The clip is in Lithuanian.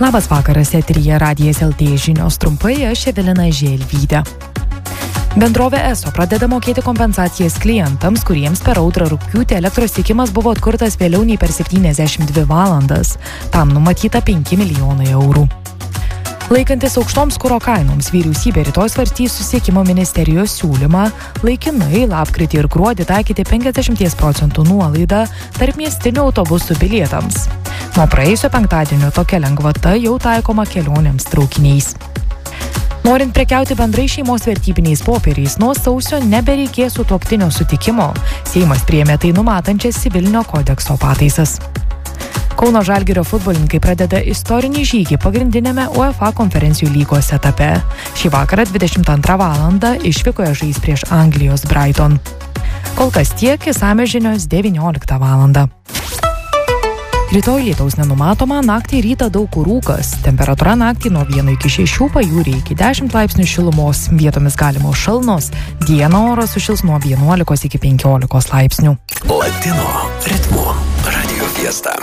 Labas vakaras, eteryje Radijas LT žinios trumpai, aš Evelina Želvytė. Bendrovė ESO pradeda mokėti kompensacijas klientams, kuriems per audrą rugpjūtį elektros tiekimas buvo atkurtas vėliau nei per 72 valandas. Tam numatyta 5 milijonai eurų. Laikantis aukštoms kuro kainoms, vyriausybė rytoj svarstys Susisiekimo ministerijos siūlymą laikinai lapkritį ir gruodį taikyti 50% nuolaidą tarpmiestinių autobusų bilietams. Nuo praėjusio penktadienio tokia lengvata jau taikoma kelionėms traukiniais. Norint prekiauti bendrai šeimos vertybiniais popieriais, nuo sausio nebereikės sutuoktinio sutikimo. Seimas priėmė tai numatančias civilinio kodekso pataisas. Kauno Žalgirio futbolininkai pradeda istorinį žygį pagrindinėme UEFA konferencijų lygos etape. Šį vakarą 22 valandą išvykoje žais prieš Anglijos Brighton. Kol kas tiek, išsamios žinios 19 valandą. Rytoj lietaus nenumatoma, naktį rytą daug kur rūkas. Temperatūra naktį nuo 1 iki 6, pajūryje iki 10 laipsnių šilumos. Vietomis galimos šalnos. Dieną oras sušils nuo 11 iki 15 laipsnių. Latino ritmu Radio Fiesta.